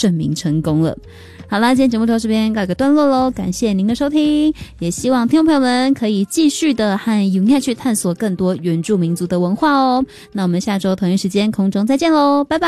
证明成功了。好啦，今天节目到这边告一个段落咯，感谢您的收听，也希望听众朋友们可以继续的和永泰去探索更多原住民族的文化哦。那我们下周同一时间空中再见咯，拜拜。